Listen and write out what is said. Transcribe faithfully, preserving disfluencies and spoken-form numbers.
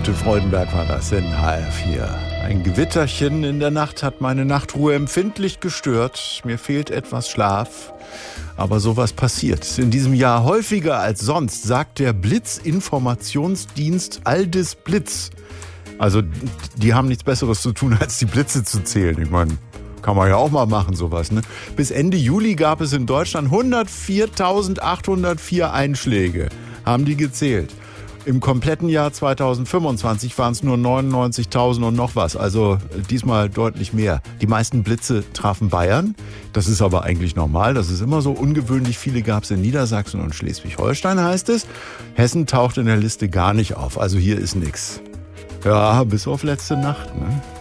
Ute Freudenberg war das in H R vier. Ein Gewitterchen in der Nacht hat meine Nachtruhe empfindlich gestört. Mir fehlt etwas Schlaf. Aber sowas passiert in diesem Jahr häufiger als sonst, sagt der Blitzinformationsdienst Aldis Blitz. Also die haben nichts Besseres zu tun, als die Blitze zu zählen. Ich meine, kann man ja auch mal machen, sowas, ne? Bis Ende Juli gab es in Deutschland hundertviertausendachthundertvier Einschläge, haben die gezählt. Im kompletten Jahr zweitausendfünfundzwanzig waren es nur neunundneunzigtausend und noch was, also diesmal deutlich mehr. Die meisten Blitze trafen Bayern, das ist aber eigentlich normal, das ist immer so. Ungewöhnlich viele gab es in Niedersachsen und Schleswig-Holstein, heißt es. Hessen taucht in der Liste gar nicht auf, also hier ist nix. Ja, bis auf letzte Nacht, ne?